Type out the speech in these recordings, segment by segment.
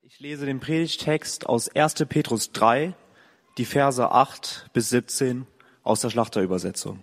Ich lese den Predigttext aus 1. Petrus 3, die Verse 8 bis 17 aus der Schlachterübersetzung.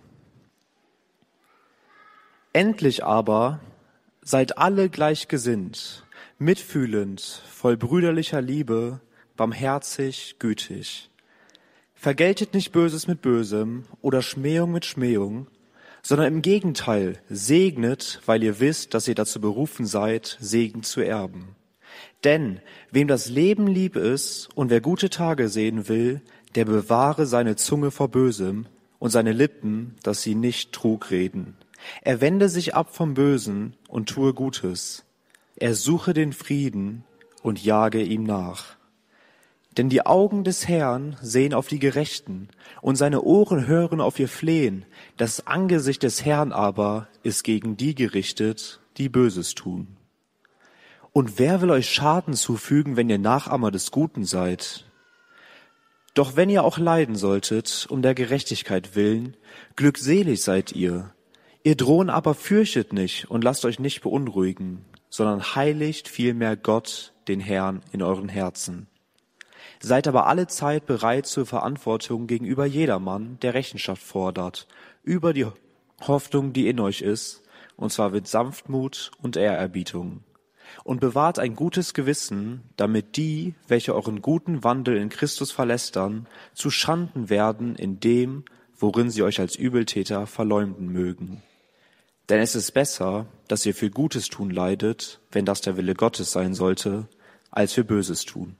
Endlich aber seid alle gleichgesinnt, mitfühlend, voll brüderlicher Liebe, barmherzig, gütig. Vergeltet nicht Böses mit Bösem oder Schmähung mit Schmähung, sondern im Gegenteil, segnet, weil ihr wisst, dass ihr dazu berufen seid, Segen zu erben. Denn wem das Leben lieb ist und wer gute Tage sehen will, der bewahre seine Zunge vor Bösem und seine Lippen, dass sie nicht Trug reden. Er wende sich ab vom Bösen und tue Gutes. Er suche den Frieden und jage ihm nach. Denn die Augen des Herrn sehen auf die Gerechten und seine Ohren hören auf ihr Flehen. Das Angesicht des Herrn aber ist gegen die gerichtet, die Böses tun. Und wer will euch Schaden zufügen, wenn ihr Nachahmer des Guten seid? Doch wenn ihr auch leiden solltet, um der Gerechtigkeit willen, glückselig seid ihr. Ihr Drohen aber fürchtet nicht und lasst euch nicht beunruhigen, sondern heiligt vielmehr Gott, den Herrn, in euren Herzen. Seid aber alle Zeit bereit zur Verantwortung gegenüber jedermann, der Rechenschaft fordert, über die Hoffnung, die in euch ist, und zwar mit Sanftmut und Ehrerbietung. Und bewahrt ein gutes Gewissen, damit die, welche euren guten Wandel in Christus verlästern, zu Schanden werden in dem, worin sie euch als Übeltäter verleumden mögen. Denn es ist besser, dass ihr für Gutes tun leidet, wenn das der Wille Gottes sein sollte, als für Böses tun.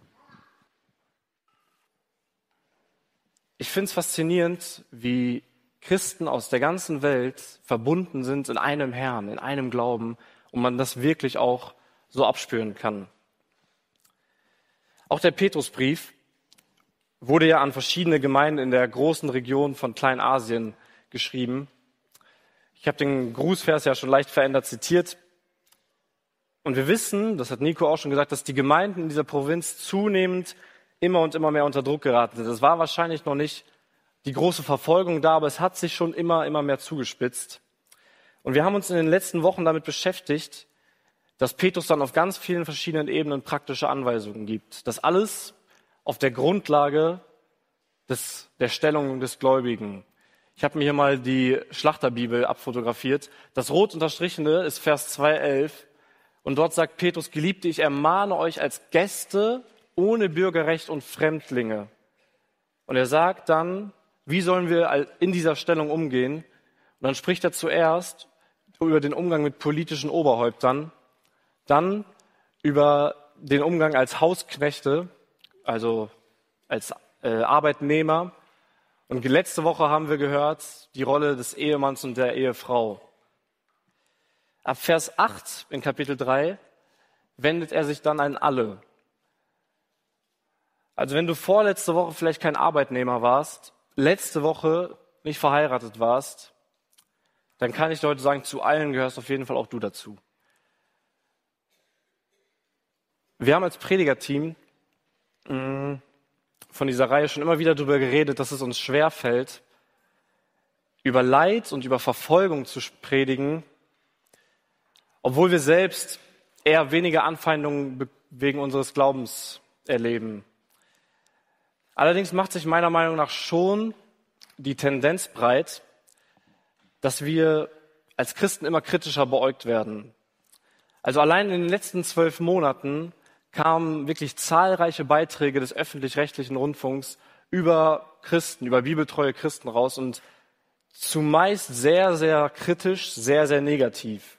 Ich finde es faszinierend, wie Christen aus der ganzen Welt verbunden sind in einem Herrn, in einem Glauben und man das wirklich auch so abspüren kann. Auch der Petrusbrief wurde ja an verschiedene Gemeinden in der großen Region von Kleinasien geschrieben. Ich habe den Grußvers ja schon leicht verändert zitiert. Und wir wissen, das hat Nico auch schon gesagt, dass die Gemeinden in dieser Provinz zunehmend immer und immer mehr unter Druck geraten sind. Es war wahrscheinlich noch nicht die große Verfolgung da, aber es hat sich schon immer mehr zugespitzt. Und wir haben uns in den letzten Wochen damit beschäftigt, dass Petrus dann auf ganz vielen verschiedenen Ebenen praktische Anweisungen gibt. Das alles auf der Grundlage der Stellung des Gläubigen. Ich habe mir hier mal die Schlachterbibel abfotografiert. Das rot unterstrichene ist Vers 2,11. Und dort sagt Petrus: Geliebte, ich ermahne euch als Gäste ohne Bürgerrecht und Fremdlinge. Und er sagt dann, wie sollen wir in dieser Stellung umgehen? Und dann spricht er zuerst über den Umgang mit politischen Oberhäuptern, dann über den Umgang als Hausknechte, also als Arbeitnehmer. Und letzte Woche haben wir gehört, die Rolle des Ehemanns und der Ehefrau. Ab Vers 8 in Kapitel 3 wendet er sich dann an alle. Also wenn du vorletzte Woche vielleicht kein Arbeitnehmer warst, letzte Woche nicht verheiratet warst, dann kann ich dir heute sagen, zu allen gehörst auf jeden Fall auch du dazu. Wir haben als Predigerteam von dieser Reihe schon immer wieder darüber geredet, dass es uns schwerfällt, über Leid und über Verfolgung zu predigen, obwohl wir selbst eher weniger Anfeindungen wegen unseres Glaubens erleben. Allerdings macht sich meiner Meinung nach schon die Tendenz breit, dass wir als Christen immer kritischer beäugt werden. Also allein in den letzten 12 Monaten kamen wirklich zahlreiche Beiträge des öffentlich-rechtlichen Rundfunks über Christen, über bibeltreue Christen raus und zumeist sehr, sehr kritisch, sehr, sehr negativ.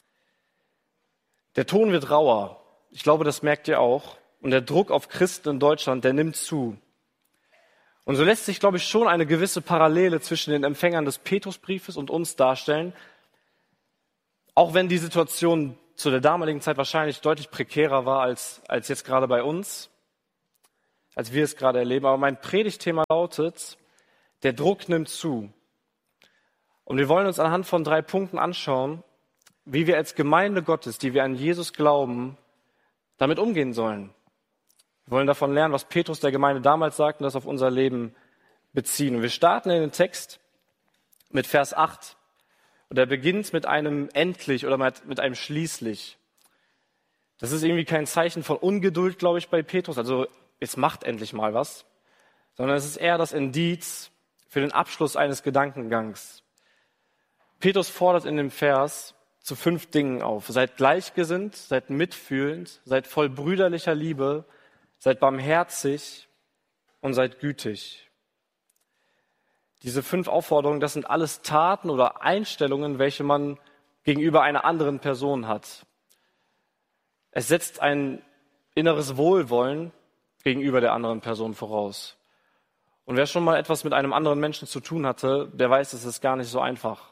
Der Ton wird rauer. Ich glaube, das merkt ihr auch. Und der Druck auf Christen in Deutschland, der nimmt zu. Und so lässt sich, glaube ich, schon eine gewisse Parallele zwischen den Empfängern des Petrusbriefes und uns darstellen. Auch wenn die Situation zu der damaligen Zeit wahrscheinlich deutlich prekärer war als jetzt gerade bei uns, als wir es gerade erleben. Aber mein Predigtthema lautet: Der Druck nimmt zu. Und wir wollen uns anhand von 3 Punkten anschauen, wie wir als Gemeinde Gottes, die wir an Jesus glauben, damit umgehen sollen. Wir wollen davon lernen, was Petrus der Gemeinde damals sagt und das auf unser Leben beziehen. Und wir starten in den Text mit Vers 8. Und er beginnt mit einem endlich oder mit einem schließlich. Das ist irgendwie kein Zeichen von Ungeduld, glaube ich, bei Petrus. Also jetzt macht endlich mal was. Sondern es ist eher das Indiz für den Abschluss eines Gedankengangs. Petrus fordert in dem Vers zu 5 Dingen auf. Seid gleichgesinnt, seid mitfühlend, seid voll brüderlicher Liebe, seid barmherzig und seid gütig. Diese 5 Aufforderungen, das sind alles Taten oder Einstellungen, welche man gegenüber einer anderen Person hat. Es setzt ein inneres Wohlwollen gegenüber der anderen Person voraus. Und wer schon mal etwas mit einem anderen Menschen zu tun hatte, der weiß, es ist gar nicht so einfach.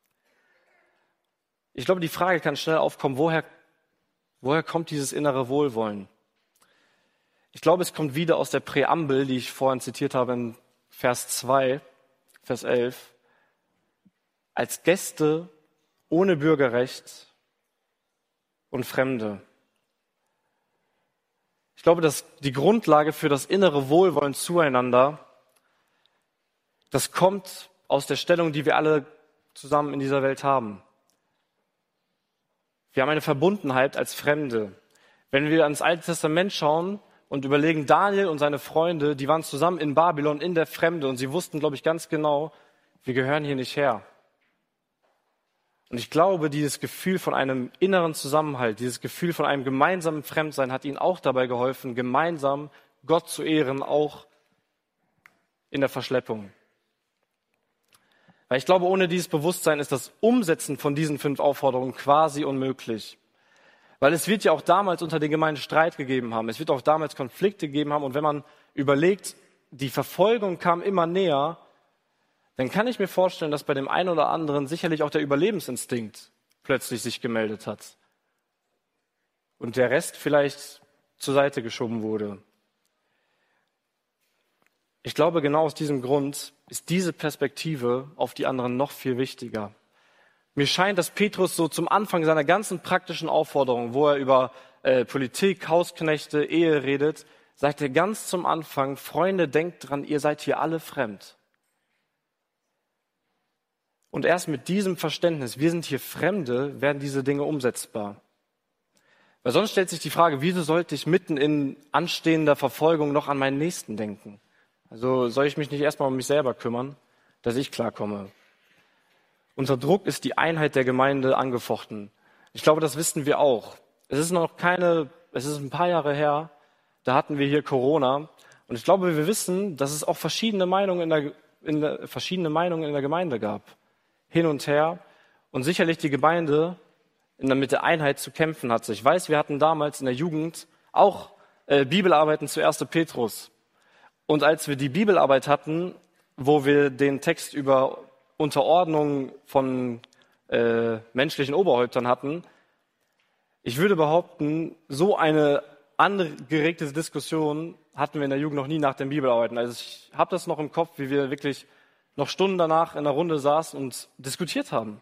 Ich glaube, die Frage kann schnell aufkommen, woher kommt dieses innere Wohlwollen? Ich glaube, es kommt wieder aus der Präambel, die ich vorhin zitiert habe in Vers 2, Vers 11. Als Gäste ohne Bürgerrecht und Fremde. Ich glaube, dass die Grundlage für das innere Wohlwollen zueinander, das kommt aus der Stellung, die wir alle zusammen in dieser Welt haben. Wir haben eine Verbundenheit als Fremde. Wenn wir ans Alte Testament schauen und überlegen, Daniel und seine Freunde, die waren zusammen in Babylon in der Fremde und sie wussten, glaube ich, ganz genau, wir gehören hier nicht her. Und ich glaube, dieses Gefühl von einem inneren Zusammenhalt, dieses Gefühl von einem gemeinsamen Fremdsein hat ihnen auch dabei geholfen, gemeinsam Gott zu ehren, auch in der Verschleppung. Weil ich glaube, ohne dieses Bewusstsein ist das Umsetzen von diesen 5 Aufforderungen quasi unmöglich. Weil es wird ja auch damals unter den Gemeinden Streit gegeben haben. Es wird auch damals Konflikte gegeben haben. Und wenn man überlegt, die Verfolgung kam immer näher, dann kann ich mir vorstellen, dass bei dem einen oder anderen sicherlich auch der Überlebensinstinkt plötzlich sich gemeldet hat. Und der Rest vielleicht zur Seite geschoben wurde. Ich glaube, genau aus diesem Grund ist diese Perspektive auf die anderen noch viel wichtiger. Mir scheint, dass Petrus so zum Anfang seiner ganzen praktischen Aufforderung, wo er über Politik, Hausknechte, Ehe redet, sagt er ganz zum Anfang, Freunde, denkt dran, ihr seid hier alle fremd. Und erst mit diesem Verständnis, wir sind hier Fremde, werden diese Dinge umsetzbar. Weil sonst stellt sich die Frage, wieso sollte ich mitten in anstehender Verfolgung noch an meinen Nächsten denken? Also soll ich mich nicht erstmal um mich selber kümmern, dass ich klarkomme? Unter Druck ist die Einheit der Gemeinde angefochten. Ich glaube, das wissen wir auch. Es ist ein paar Jahre her, da hatten wir hier Corona. Und ich glaube, wir wissen, dass es auch verschiedene Meinungen in der Gemeinde gab. Hin und her. Und sicherlich die Gemeinde mit der Einheit zu kämpfen hatte. Ich weiß, wir hatten damals in der Jugend auch Bibelarbeiten zu 1. Petrus. Und als wir die Bibelarbeit hatten, wo wir den Text über Unterordnung von menschlichen Oberhäuptern hatten, ich würde behaupten, so eine angeregte Diskussion hatten wir in der Jugend noch nie nach den Bibelarbeiten. Also ich habe das noch im Kopf, wie wir wirklich noch Stunden danach in der Runde saßen und diskutiert haben.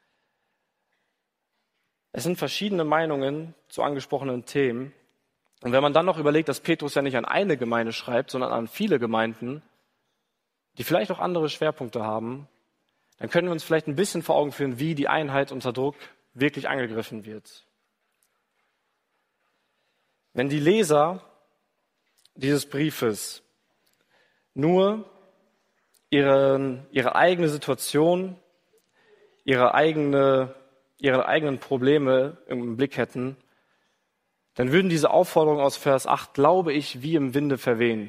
Es sind verschiedene Meinungen zu angesprochenen Themen. Und wenn man dann noch überlegt, dass Petrus ja nicht an eine Gemeinde schreibt, sondern an viele Gemeinden, die vielleicht auch andere Schwerpunkte haben, dann können wir uns vielleicht ein bisschen vor Augen führen, wie die Einheit unter Druck wirklich angegriffen wird. Wenn die Leser dieses Briefes nur ihre eigene Situation, ihre eigenen Probleme im Blick hätten, dann würden diese Aufforderungen aus Vers 8, glaube ich, wie im Winde verwehen.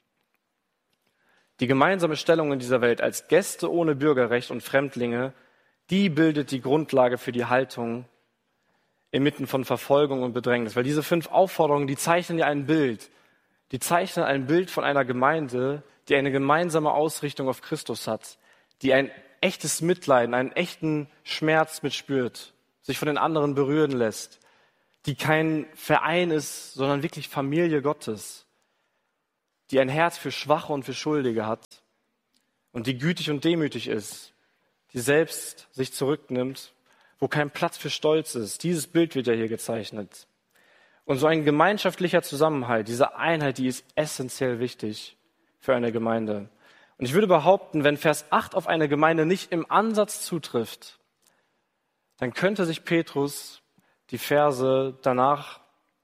Die gemeinsame Stellung in dieser Welt als Gäste ohne Bürgerrecht und Fremdlinge, die bildet die Grundlage für die Haltung inmitten von Verfolgung und Bedrängnis. Weil diese 5 Aufforderungen, die zeichnen ja ein Bild. Die zeichnen ein Bild von einer Gemeinde, die eine gemeinsame Ausrichtung auf Christus hat, die ein echtes Mitleiden, einen echten Schmerz mitspürt, sich von den anderen berühren lässt, die kein Verein ist, sondern wirklich Familie Gottes, die ein Herz für Schwache und für Schuldige hat und die gütig und demütig ist, die selbst sich zurücknimmt, wo kein Platz für Stolz ist. Dieses Bild wird ja hier gezeichnet. Und so ein gemeinschaftlicher Zusammenhalt, diese Einheit, die ist essentiell wichtig für eine Gemeinde. Und ich würde behaupten, wenn Vers 8 auf eine Gemeinde nicht im Ansatz zutrifft, dann könnte sich Petrus die Verse danach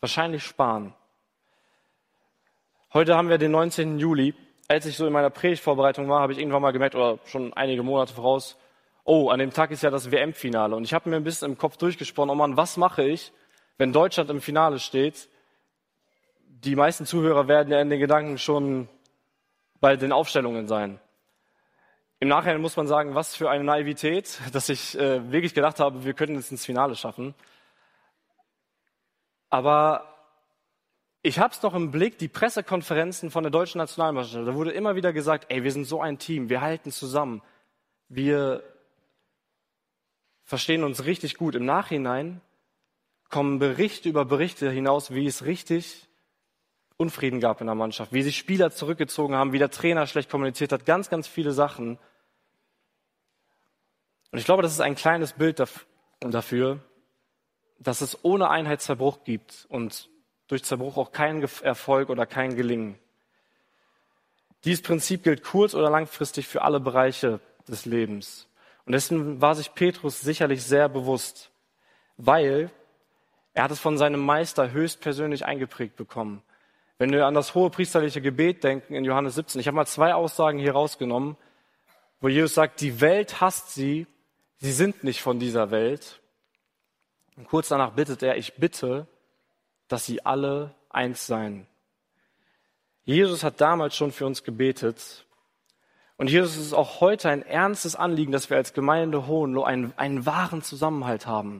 wahrscheinlich sparen. Heute haben wir den 19. Juli. Als ich so in meiner Predigtvorbereitung war, habe ich irgendwann mal gemerkt, oder schon einige Monate voraus, oh, an dem Tag ist ja das WM-Finale. Und ich habe mir ein bisschen im Kopf durchgesponnen, oh Mann, was mache ich, wenn Deutschland im Finale steht? Die meisten Zuhörer werden ja in den Gedanken schon bei den Aufstellungen sein. Im Nachhinein muss man sagen, was für eine Naivität, dass ich wirklich gedacht habe, wir könnten es ins Finale schaffen. Aber ich habe es noch im Blick, die Pressekonferenzen von der deutschen Nationalmannschaft. Da wurde immer wieder gesagt, ey, wir sind so ein Team, wir halten zusammen. Wir verstehen uns richtig gut. Im Nachhinein kommen Berichte über Berichte hinaus, wie es richtig Unfrieden gab in der Mannschaft, wie sich Spieler zurückgezogen haben, wie der Trainer schlecht kommuniziert hat, ganz, ganz viele Sachen. Und ich glaube, das ist ein kleines Bild dafür, dass es ohne Einheit Zerbruch gibt und durch Zerbruch auch keinen Erfolg oder kein Gelingen. Dieses Prinzip gilt kurz- oder langfristig für alle Bereiche des Lebens. Und dessen war sich Petrus sicherlich sehr bewusst, weil er hat es von seinem Meister höchstpersönlich eingeprägt bekommen. Wenn wir an das hohepriesterliche Gebet denken in Johannes 17, ich habe mal 2 Aussagen hier rausgenommen, wo Jesus sagt, die Welt hasst sie, sie sind nicht von dieser Welt. Und kurz danach bittet er, ich bitte, dass sie alle eins seien. Jesus hat damals schon für uns gebetet. Und Jesus ist auch heute ein ernstes Anliegen, dass wir als Gemeinde Hohenlohe einen wahren Zusammenhalt haben.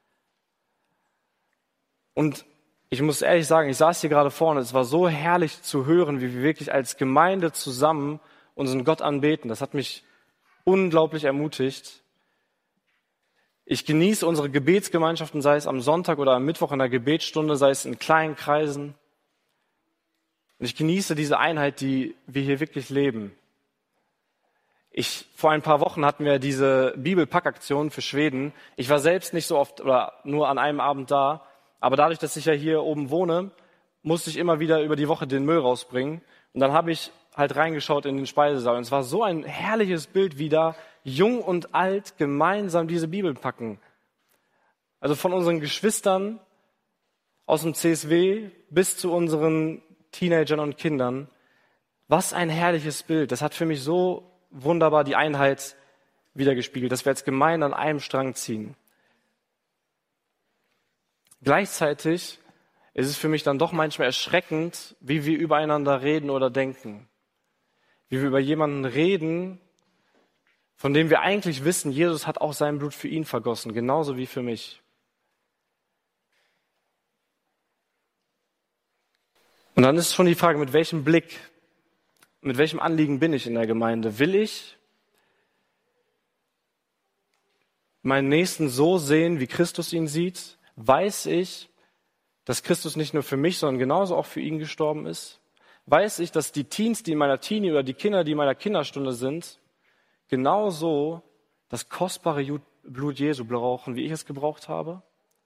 Und ich muss ehrlich sagen, ich saß hier gerade vorne, es war so herrlich zu hören, wie wir wirklich als Gemeinde zusammen unseren Gott anbeten. Das hat mich unglaublich ermutigt. Ich genieße unsere Gebetsgemeinschaften, sei es am Sonntag oder am Mittwoch in der Gebetsstunde, sei es in kleinen Kreisen. Und ich genieße diese Einheit, die wir hier wirklich leben. Vor ein paar Wochen hatten wir diese Bibelpackaktion für Schweden. Ich war selbst nicht so oft oder nur an einem Abend da, aber dadurch, dass ich ja hier oben wohne, musste ich immer wieder über die Woche den Müll rausbringen. Und dann habe ich halt reingeschaut in den Speisesaal. Und es war so ein herrliches Bild, wie da jung und alt gemeinsam diese Bibel packen. Also von unseren Geschwistern aus dem CSW bis zu unseren Teenagern und Kindern. Was ein herrliches Bild. Das hat für mich so wunderbar die Einheit wiedergespiegelt, dass wir als Gemeinde an einem Strang ziehen. Gleichzeitig ist es für mich dann doch manchmal erschreckend, wie wir übereinander reden oder denken. Wie wir über jemanden reden, von dem wir eigentlich wissen, Jesus hat auch sein Blut für ihn vergossen, genauso wie für mich. Und dann ist schon die Frage, mit welchem Blick, mit welchem Anliegen bin ich in der Gemeinde? Will ich meinen Nächsten so sehen, wie Christus ihn sieht? Weiß ich, dass Christus nicht nur für mich, sondern genauso auch für ihn gestorben ist? Weiß ich, dass die Teens, die in meiner Teenie oder die Kinder, die in meiner Kinderstunde sind, genauso das kostbare Blut Jesu brauchen, wie ich es gebraucht habe?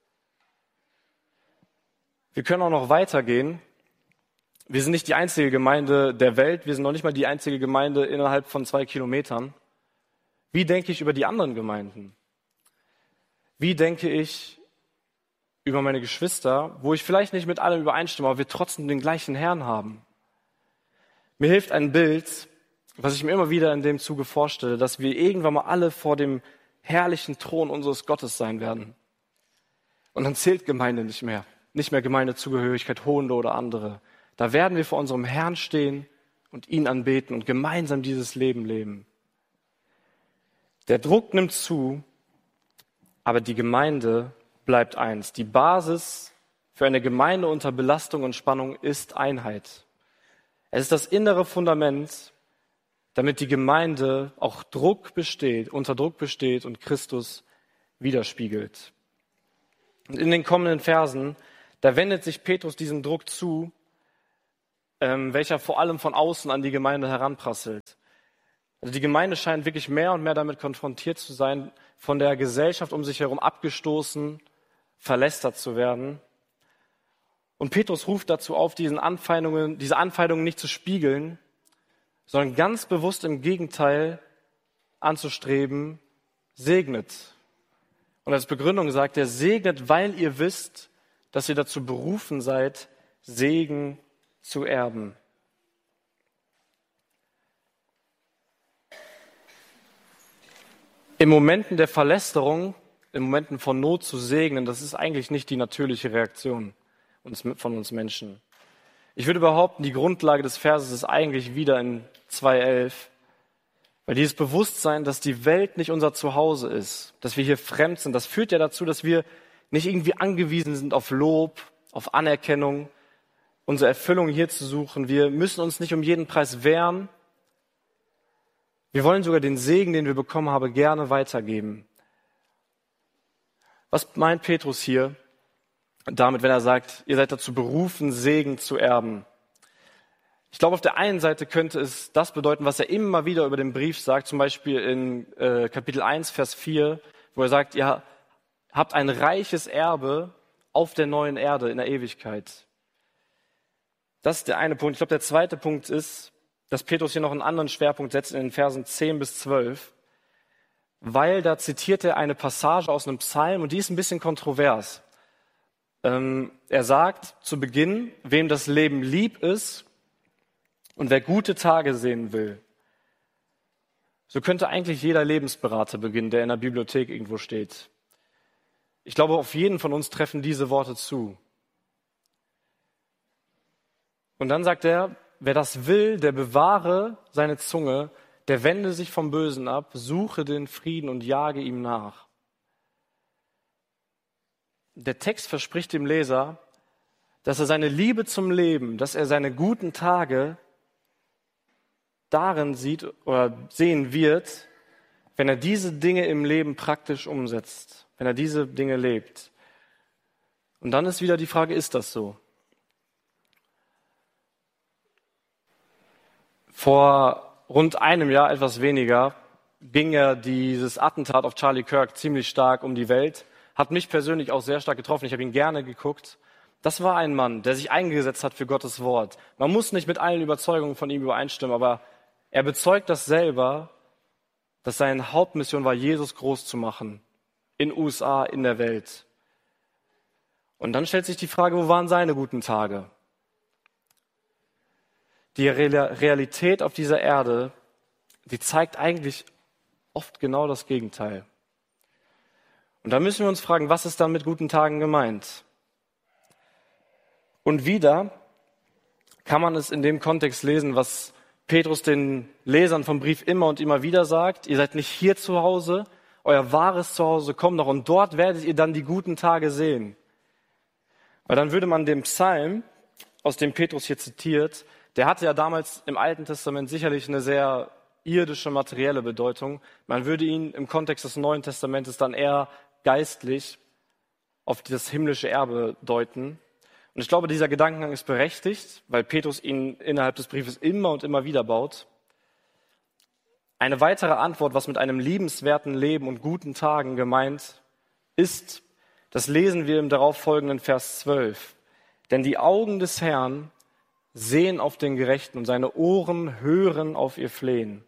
Wir können auch noch weitergehen. Wir sind nicht die einzige Gemeinde der Welt, wir sind noch nicht mal die einzige Gemeinde innerhalb von 2 Kilometern. Wie denke ich über die anderen Gemeinden? Wie denke ich über meine Geschwister, wo ich vielleicht nicht mit allem übereinstimme, aber wir trotzdem den gleichen Herrn haben? Mir hilft ein Bild, was ich mir immer wieder in dem Zuge vorstelle, dass wir irgendwann mal alle vor dem herrlichen Thron unseres Gottes sein werden. Und dann zählt Gemeinde nicht mehr Gemeindezugehörigkeit, Hohenlohe oder andere. Da werden wir vor unserem Herrn stehen und ihn anbeten und gemeinsam dieses Leben leben. Der Druck nimmt zu, aber die Gemeinde bleibt eins. Die Basis für eine Gemeinde unter Belastung und Spannung ist Einheit. Es ist das innere Fundament, damit die Gemeinde auch unter Druck besteht und Christus widerspiegelt. Und in den kommenden Versen, da wendet sich Petrus diesem Druck zu, welcher vor allem von außen an die Gemeinde heranprasselt. Also die Gemeinde scheint wirklich mehr und mehr damit konfrontiert zu sein, von der Gesellschaft um sich herum abgestoßen, verlästert zu werden. Und Petrus ruft dazu auf, diese Anfeindungen nicht zu spiegeln, sondern ganz bewusst im Gegenteil anzustreben, segnet. Und als Begründung sagt er, segnet, weil ihr wisst, dass ihr dazu berufen seid, Segen zu erben. In Momenten der Verlästerung, in Momenten von Not zu segnen, das ist eigentlich nicht die natürliche Reaktion von uns Menschen. Ich würde behaupten, die Grundlage des Verses ist eigentlich wieder in 2,11, weil dieses Bewusstsein, dass die Welt nicht unser Zuhause ist, dass wir hier fremd sind, das führt ja dazu, dass wir nicht irgendwie angewiesen sind auf Lob, auf Anerkennung, unsere Erfüllung hier zu suchen. Wir müssen uns nicht um jeden Preis wehren. Wir wollen sogar den Segen, den wir bekommen haben, gerne weitergeben. Was meint Petrus hier damit, wenn er sagt, ihr seid dazu berufen, Segen zu erben? Ich glaube, auf der einen Seite könnte es das bedeuten, was er immer wieder über den Brief sagt, zum Beispiel in Kapitel 1, Vers 4, wo er sagt, ihr habt ein reiches Erbe auf der neuen Erde in der Ewigkeit. Das ist der eine Punkt. Ich glaube, der zweite Punkt ist, dass Petrus hier noch einen anderen Schwerpunkt setzt in den Versen 10 bis 12, weil da zitiert er eine Passage aus einem Psalm und die ist ein bisschen kontrovers. Er sagt zu Beginn, wem das Leben lieb ist und wer gute Tage sehen will. So könnte eigentlich jeder Lebensberater beginnen, der in der Bibliothek irgendwo steht. Ich glaube, auf jeden von uns treffen diese Worte zu. Und dann sagt er, wer das will, der bewahre seine Zunge, der wende sich vom Bösen ab, suche den Frieden und jage ihm nach. Der Text verspricht dem Leser, dass er seine Liebe zum Leben, dass er seine guten Tage darin sieht oder sehen wird, wenn er diese Dinge im Leben praktisch umsetzt, wenn er diese Dinge lebt. Und dann ist wieder die Frage, ist das so? Vor rund einem Jahr, etwas weniger, ging ja dieses Attentat auf Charlie Kirk ziemlich stark um die Welt. Hat mich persönlich auch sehr stark getroffen. Ich habe ihn gerne geguckt. Das war ein Mann, der sich eingesetzt hat für Gottes Wort. Man muss nicht mit allen Überzeugungen von ihm übereinstimmen, aber er bezeugt das selber, dass seine Hauptmission war, Jesus groß zu machen. In USA, in der Welt. Und dann stellt sich die Frage, wo waren seine guten Tage? Die Realität auf dieser Erde, die zeigt eigentlich oft genau das Gegenteil. Und da müssen wir uns fragen, was ist dann mit guten Tagen gemeint? Und wieder kann man es in dem Kontext lesen, was Petrus den Lesern vom Brief immer und immer wieder sagt. Ihr seid nicht hier zu Hause, euer wahres Zuhause kommt noch und dort werdet ihr dann die guten Tage sehen. Weil dann würde man den Psalm, aus dem Petrus hier zitiert, der hatte ja damals im Alten Testament sicherlich eine sehr irdische, materielle Bedeutung. Man würde ihn im Kontext des Neuen Testamentes dann eher geistlich auf das himmlische Erbe deuten. Und ich glaube, dieser Gedankengang ist berechtigt, weil Petrus ihn innerhalb des Briefes immer und immer wieder baut. Eine weitere Antwort, was mit einem liebenswerten Leben und guten Tagen gemeint ist, das lesen wir im darauffolgenden Vers 12. Denn die Augen des Herrn sehen auf den Gerechten und seine Ohren hören auf ihr Flehen.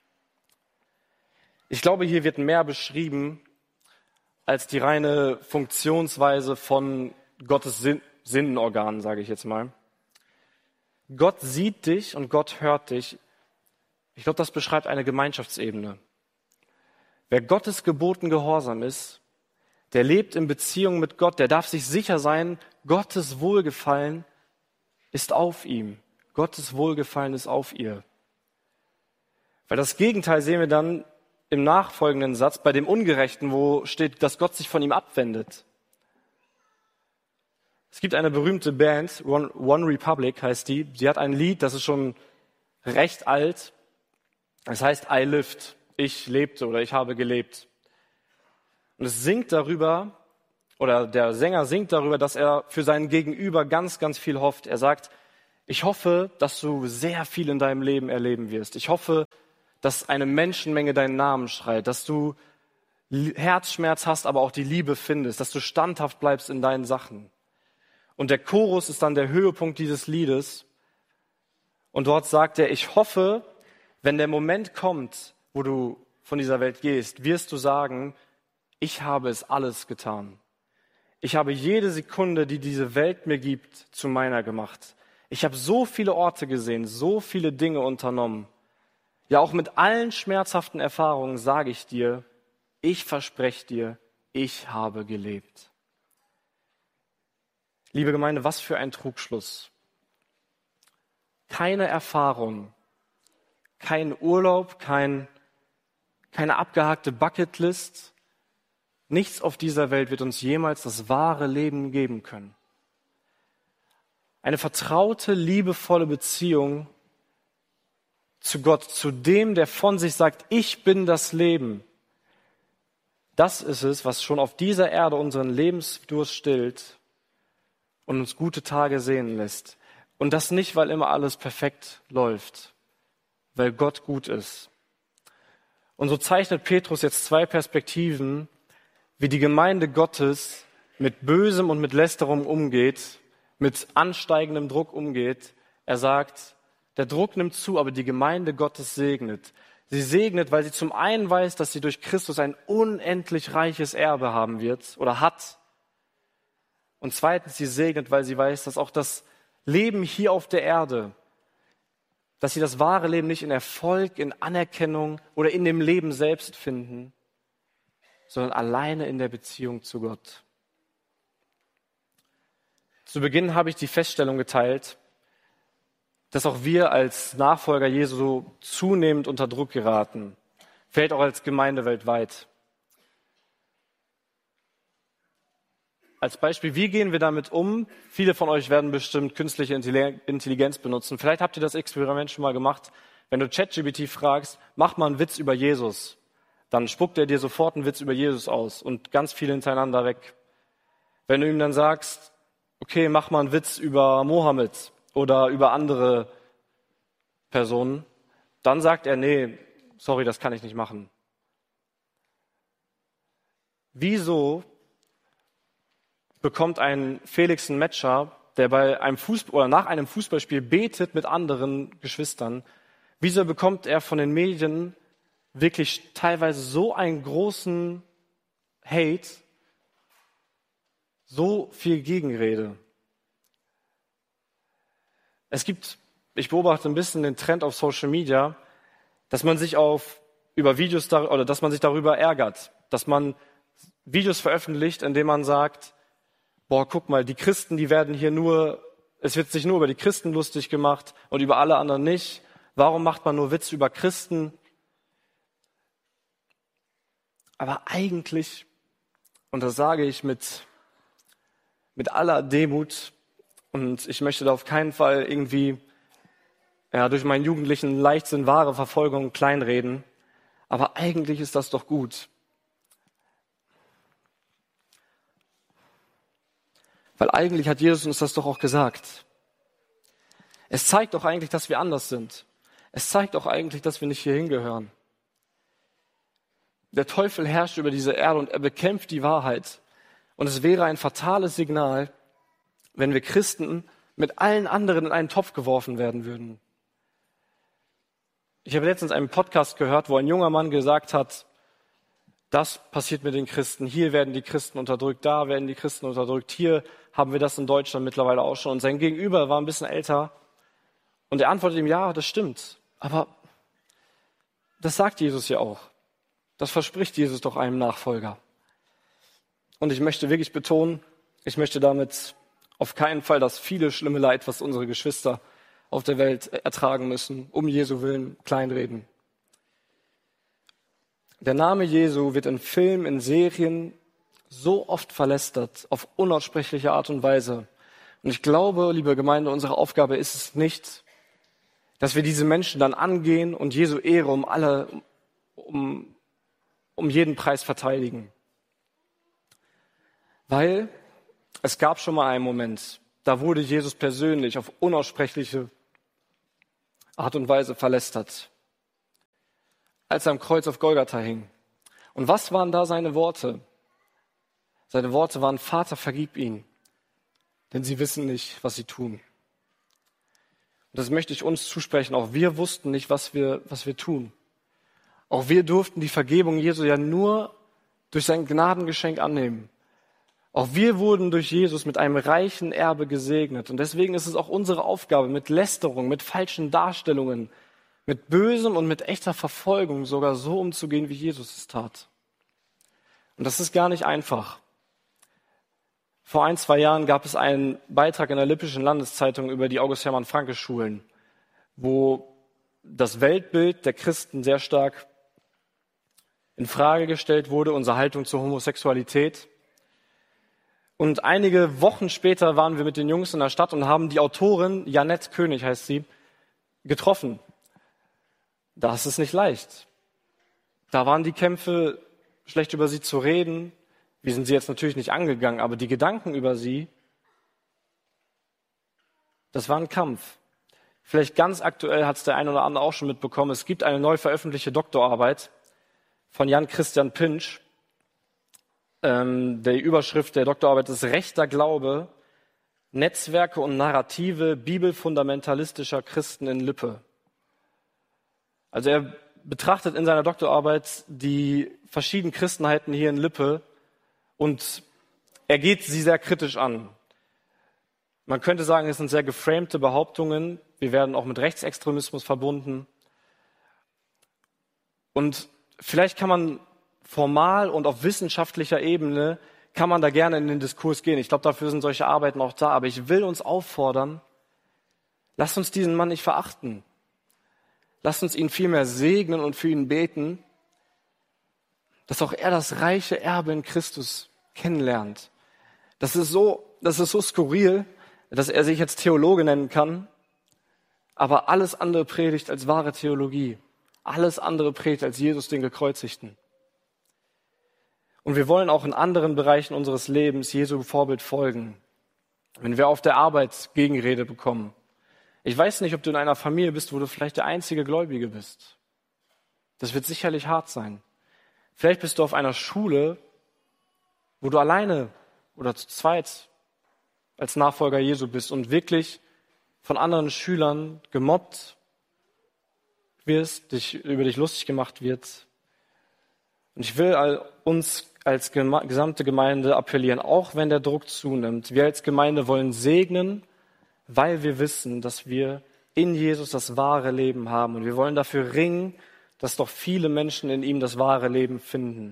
Ich glaube, hier wird mehr beschrieben als die reine Funktionsweise von Gottes Sinnenorganen, sage ich jetzt mal. Gott sieht dich und Gott hört dich. Ich glaube, das beschreibt eine Gemeinschaftsebene. Wer Gottes Geboten gehorsam ist, der lebt in Beziehung mit Gott, der darf sich sicher sein, Gottes Wohlgefallen ist auf ihm. Gottes Wohlgefallen ist auf ihr. Weil das Gegenteil sehen wir dann im nachfolgenden Satz bei dem Ungerechten, wo steht, dass Gott sich von ihm abwendet. Es gibt eine berühmte Band, One Republic heißt die. Sie hat ein Lied, das ist schon recht alt. Es heißt I lived, ich lebte oder ich habe gelebt. Und es singt darüber, oder der Sänger singt darüber, dass er für seinen Gegenüber ganz, ganz viel hofft. Er sagt, ich hoffe, dass du sehr viel in deinem Leben erleben wirst. Ich hoffe, dass eine Menschenmenge deinen Namen schreit, dass du Herzschmerz hast, aber auch die Liebe findest, dass du standhaft bleibst in deinen Sachen. Und der Chorus ist dann der Höhepunkt dieses Liedes. Und dort sagt er, ich hoffe, wenn der Moment kommt, wo du von dieser Welt gehst, wirst du sagen, ich habe es alles getan. Ich habe jede Sekunde, die diese Welt mir gibt, zu meiner gemacht. Ich habe so viele Orte gesehen, so viele Dinge unternommen. Ja, auch mit allen schmerzhaften Erfahrungen sage ich dir, ich verspreche dir, ich habe gelebt. Liebe Gemeinde, was für ein Trugschluss. Keine Erfahrung, kein Urlaub, keine abgehackte Bucketlist. Nichts auf dieser Welt wird uns jemals das wahre Leben geben können. Eine vertraute, liebevolle Beziehung zu Gott, zu dem, der von sich sagt, ich bin das Leben. Das ist es, was schon auf dieser Erde unseren Lebensdurst stillt und uns gute Tage sehen lässt. Und das nicht, weil immer alles perfekt läuft, weil Gott gut ist. Und so zeichnet Petrus jetzt zwei Perspektiven, wie die Gemeinde Gottes mit Bösem und mit Lästerung umgeht, mit ansteigendem Druck umgeht. Er sagt, der Druck nimmt zu, aber die Gemeinde Gottes segnet. Sie segnet, weil sie zum einen weiß, dass sie durch Christus ein unendlich reiches Erbe haben wird oder hat. Und zweitens, sie segnet, weil sie weiß, dass auch das Leben hier auf der Erde, dass sie das wahre Leben nicht in Erfolg, in Anerkennung oder in dem Leben selbst finden, sondern alleine in der Beziehung zu Gott. Zu Beginn habe ich die Feststellung geteilt, dass auch wir als Nachfolger Jesu zunehmend unter Druck geraten, vielleicht auch als Gemeinde weltweit. Als Beispiel, wie gehen wir damit um? Viele von euch werden bestimmt künstliche Intelligenz benutzen. Vielleicht habt ihr das Experiment schon mal gemacht. Wenn du ChatGPT fragst, mach mal einen Witz über Jesus, dann spuckt er dir sofort einen Witz über Jesus aus und ganz viele hintereinander weg. Wenn du ihm dann sagst, okay, mach mal einen Witz über Mohammed oder über andere Personen, dann sagt er, nee, sorry, das kann ich nicht machen. Wieso bekommt ein Felix ein Matcher, der bei einem Fußball oder nach einem Fußballspiel betet mit anderen Geschwistern? Wieso bekommt er von den Medien wirklich teilweise so einen großen Hate, so viel Gegenrede? Ich beobachte ein bisschen den Trend auf Social Media, dass man sich dass man sich darüber ärgert, dass man Videos veröffentlicht, in denen man sagt, boah, guck mal, die Christen, es wird sich nur über die Christen lustig gemacht und über alle anderen nicht. Warum macht man nur Witze über Christen? Aber eigentlich, und das sage ich mit aller Demut, und ich möchte da auf keinen Fall irgendwie durch meinen jugendlichen Leichtsinn wahre Verfolgung kleinreden, aber eigentlich ist das doch gut. Weil eigentlich hat Jesus uns das doch auch gesagt. Es zeigt doch eigentlich, dass wir anders sind. Es zeigt doch eigentlich, dass wir nicht hier hingehören. Der Teufel herrscht über diese Erde und er bekämpft die Wahrheit. Und es wäre ein fatales Signal, wenn wir Christen mit allen anderen in einen Topf geworfen werden würden. Ich habe letztens einen Podcast gehört, wo ein junger Mann gesagt hat, das passiert mit den Christen, hier werden die Christen unterdrückt, da werden die Christen unterdrückt, hier haben wir das in Deutschland mittlerweile auch schon. Und sein Gegenüber war ein bisschen älter und er antwortet ihm, ja, das stimmt, aber das sagt Jesus ja auch. Das verspricht Jesus doch einem Nachfolger. Und ich möchte wirklich betonen, ich möchte damit auf keinen Fall das viele schlimme Leid, was unsere Geschwister auf der Welt ertragen müssen, um Jesu Willen kleinreden. Der Name Jesu wird in Filmen, in Serien so oft verlästert, auf unaussprechliche Art und Weise. Und ich glaube, liebe Gemeinde, unsere Aufgabe ist es nicht, dass wir diese Menschen dann angehen und Jesu Ehre um jeden Preis verteidigen. Weil es gab schon mal einen Moment, da wurde Jesus persönlich auf unaussprechliche Art und Weise verlästert, als er am Kreuz auf Golgatha hing. Und was waren da seine Worte? Seine Worte waren, Vater, vergib ihnen, denn sie wissen nicht, was sie tun. Und das möchte ich uns zusprechen. Auch wir wussten nicht, was wir tun. Auch wir durften die Vergebung Jesu ja nur durch sein Gnadengeschenk annehmen. Auch wir wurden durch Jesus mit einem reichen Erbe gesegnet. Und deswegen ist es auch unsere Aufgabe, mit Lästerung, mit falschen Darstellungen, mit Bösem und mit echter Verfolgung sogar so umzugehen, wie Jesus es tat. Und das ist gar nicht einfach. Vor 1-2 Jahren gab es einen Beitrag in der Lippischen Landeszeitung über die August-Hermann-Francke-Schulen, wo das Weltbild der Christen sehr stark in Frage gestellt wurde, unsere Haltung zur Homosexualität. Und einige Wochen später waren wir mit den Jungs in der Stadt und haben die Autorin, Janette König heißt sie, getroffen. Das ist nicht leicht. Da waren die Kämpfe, schlecht über sie zu reden. Wir sind sie jetzt natürlich nicht angegangen, aber die Gedanken über sie, das war ein Kampf. Vielleicht ganz aktuell hat es der ein oder andere auch schon mitbekommen. Es gibt eine neu veröffentlichte Doktorarbeit von Jan Christian Pintsch. Die Überschrift der Doktorarbeit ist Rechter Glaube, Netzwerke und Narrative bibelfundamentalistischer Christen in Lippe. Also er betrachtet in seiner Doktorarbeit die verschiedenen Christenheiten hier in Lippe und er geht sie sehr kritisch an. Man könnte sagen, es sind sehr geframte Behauptungen. Wir werden auch mit Rechtsextremismus verbunden. Und vielleicht kann man formal und auf wissenschaftlicher Ebene kann man da gerne in den Diskurs gehen. Ich glaube, dafür sind solche Arbeiten auch da. Aber ich will uns auffordern, lasst uns diesen Mann nicht verachten. Lasst uns ihn vielmehr segnen und für ihn beten, dass auch er das reiche Erbe in Christus kennenlernt. Das ist so skurril, dass er sich jetzt Theologe nennen kann, aber alles andere predigt als wahre Theologie. Alles andere predigt als Jesus, den Gekreuzigten. Und wir wollen auch in anderen Bereichen unseres Lebens Jesu Vorbild folgen. Wenn wir auf der Arbeit Gegenrede bekommen. Ich weiß nicht, ob du in einer Familie bist, wo du vielleicht der einzige Gläubige bist. Das wird sicherlich hart sein. Vielleicht bist du auf einer Schule, wo du alleine oder zu zweit als Nachfolger Jesu bist und wirklich von anderen Schülern gemobbt wirst, über dich lustig gemacht wird. Und ich will uns als gesamte Gemeinde appellieren, auch wenn der Druck zunimmt. Wir als Gemeinde wollen segnen, weil wir wissen, dass wir in Jesus das wahre Leben haben. Und wir wollen dafür ringen, dass doch viele Menschen in ihm das wahre Leben finden.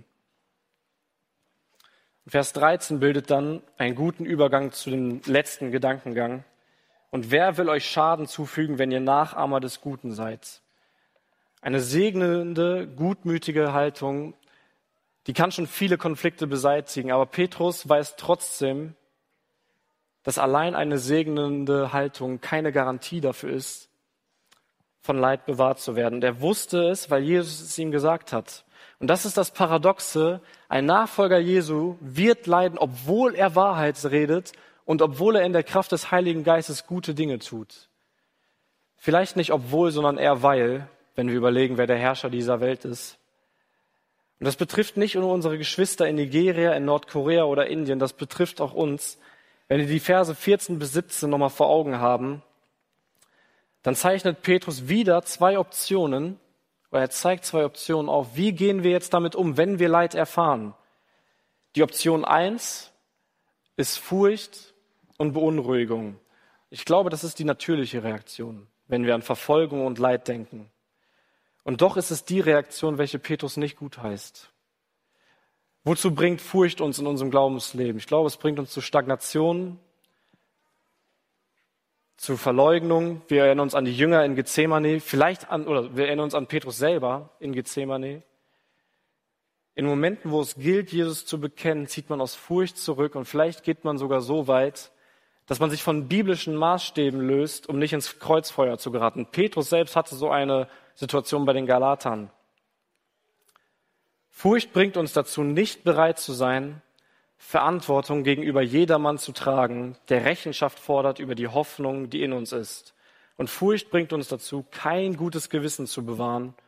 Vers 13 bildet dann einen guten Übergang zu dem letzten Gedankengang. Und wer will euch Schaden zufügen, wenn ihr Nachahmer des Guten seid? Eine segnende, gutmütige Haltung, die kann schon viele Konflikte beseitigen. Aber Petrus weiß trotzdem, dass allein eine segnende Haltung keine Garantie dafür ist, von Leid bewahrt zu werden. Und er wusste es, weil Jesus es ihm gesagt hat. Und das ist das Paradoxe. Ein Nachfolger Jesu wird leiden, obwohl er Wahrheit redet und obwohl er in der Kraft des Heiligen Geistes gute Dinge tut. Vielleicht nicht obwohl, sondern eher weil, wenn wir überlegen, wer der Herrscher dieser Welt ist. Und das betrifft nicht nur unsere Geschwister in Nigeria, in Nordkorea oder Indien, das betrifft auch uns. Wenn wir die Verse 14 bis 17 nochmal vor Augen haben, dann zeichnet Petrus wieder zwei Optionen, oder er zeigt zwei Optionen auf. Wie gehen wir jetzt damit um, wenn wir Leid erfahren? Die Option 1 ist Furcht und Beunruhigung. Ich glaube, das ist die natürliche Reaktion, wenn wir an Verfolgung und Leid denken. Und doch ist es die Reaktion, welche Petrus nicht gutheißt. Wozu bringt Furcht uns in unserem Glaubensleben? Ich glaube, es bringt uns zu Stagnation, zu Verleugnung. Wir erinnern uns an die Jünger in Gethsemane, wir erinnern uns an Petrus selber in Gethsemane. In Momenten, wo es gilt, Jesus zu bekennen, zieht man aus Furcht zurück und vielleicht geht man sogar so weit, dass man sich von biblischen Maßstäben löst, um nicht ins Kreuzfeuer zu geraten. Petrus selbst hatte so eine Situation bei den Galatern. Furcht bringt uns dazu, nicht bereit zu sein, Verantwortung gegenüber jedermann zu tragen, der Rechenschaft fordert über die Hoffnung, die in uns ist. Und Furcht bringt uns dazu, kein gutes Gewissen zu bewahren